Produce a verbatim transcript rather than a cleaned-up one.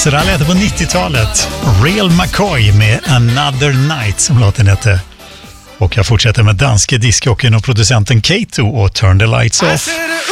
Så där lät det på nittiotalet. Real McCoy med Another Night som låten hette. Och jag fortsätter med danske discjockeyn och producenten Kato och Turn the Lights Off.